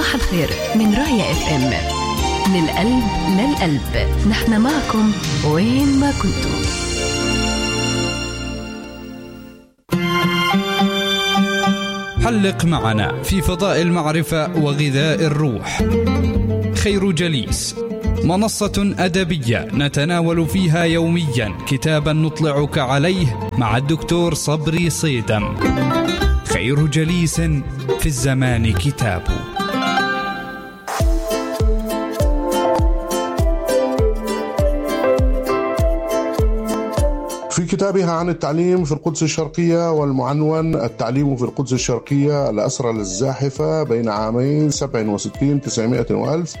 صباح الخير من راية اف ام، من القلب للقلب، نحن معكم وين ما كنتم. حلق معنا في فضاء المعرفة وغذاء الروح. خير جليس، منصة أدبية نتناول فيها يوميا كتابا نطلعك عليه مع الدكتور صبري صيدم. خير جليس في الزمان كتاب. في كتابها عن التعليم في القدس الشرقية والمعنون التعليم في القدس الشرقية الأسرى للزاحفة بين عامين 67 900 وألف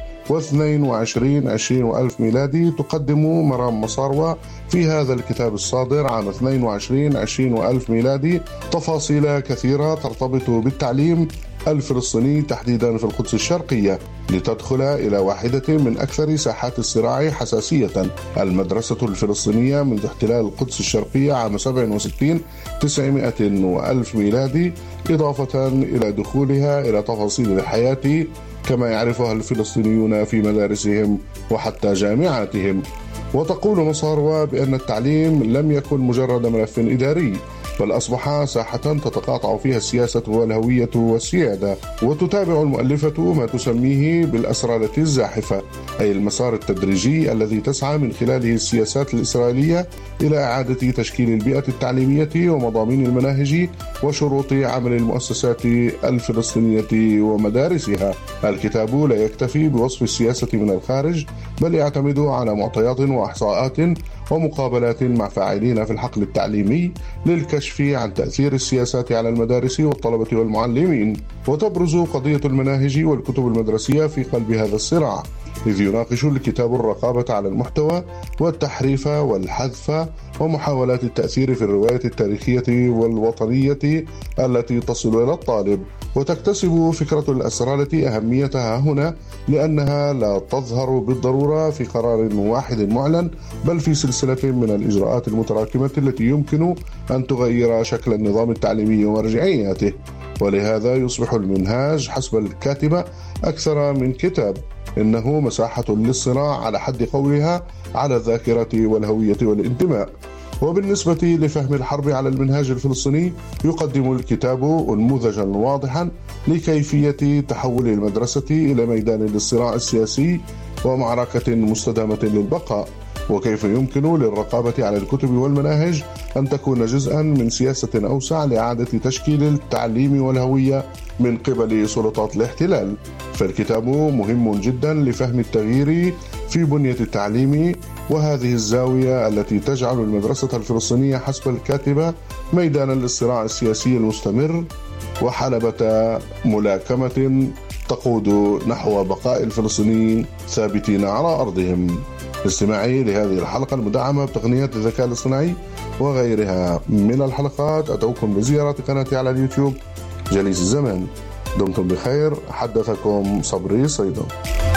و22 20 وألف ميلادي، تقدم مرام مصاروة في هذا الكتاب الصادر عام 22 20 وألف ميلادي تفاصيل كثيرة ترتبط بالتعليم الفلسطيني تحديدا في القدس الشرقية، لتدخل إلى واحدة من أكثر ساحات الصراع حساسية، المدرسة الفلسطينية منذ احتلال القدس الشرقية عام 67 900 وألف ميلادي، إضافة إلى دخولها إلى تفاصيل الحياة كما يعرفها الفلسطينيون في مدارسهم وحتى جامعاتهم. وتقول مصاروة بأن التعليم لم يكن مجرد ملف إداري، بل أصبح ساحة تتقاطع فيها السياسة والهوية والسيادة. وتتابع المؤلفة ما تسميه بالأسرالة الزاحفة، أي المسار التدريجي الذي تسعى من خلاله السياسات الإسرائيلية إلى إعادة تشكيل البيئة التعليمية ومضامين المناهج وشروط عمل المؤسسات الفلسطينية ومدارسها. الكتاب لا يكتفي بوصف السياسة من الخارج، بل يعتمد على معطيات وإحصاءات ومقابلات مع فاعلين في الحقل التعليمي للكشف عن تأثير السياسات على المدارس والطلبة والمعلمين. وتبرز قضية المناهج والكتب المدرسية في قلب هذا الصراع، إذ يناقش الكتاب الرقابة على المحتوى والتحريف والحذف ومحاولات التأثير في الرواية التاريخية والوطنية التي تصل إلى الطالب. وتكتسب فكرة الأسرالة أهميتها هنا لأنها لا تظهر بالضرورة في قرار واحد معلن، بل في سلسلة من الإجراءات المتراكمة التي يمكن أن تغير شكل النظام التعليمي ومرجعياته. ولهذا يصبح المنهاج حسب الكاتبة أكثر من كتاب، إنه مساحة للصراع على حد قولها على الذاكرة والهوية والانتماء. وبالنسبة لفهم الحرب على المنهاج الفلسطيني، يقدم الكتاب نموذجا واضحا لكيفية تحول المدرسة إلى ميدان للصراع السياسي ومعركة مستدامة للبقاء، وكيف يمكن للرقابة على الكتب والمناهج أن تكون جزءا من سياسة أوسع لإعادة تشكيل التعليم والهوية من قبل سلطات الاحتلال. فالكتاب مهم جدا لفهم التغيير في بنية التعليم، وهذه الزاوية التي تجعل المدرسة الفلسطينية حسب الكاتبة ميدانا للصراع السياسي المستمر وحلبة ملاكمة تقود نحو بقاء الفلسطينيين ثابتين على أرضهم. استماعي لهذه الحلقة المدعمة بتقنية الذكاء الاصطناعي وغيرها من الحلقات، أدعوكم بزيارة قناتي على اليوتيوب جليس الزمان. دمتم بخير، حدثكم صبري صيدم.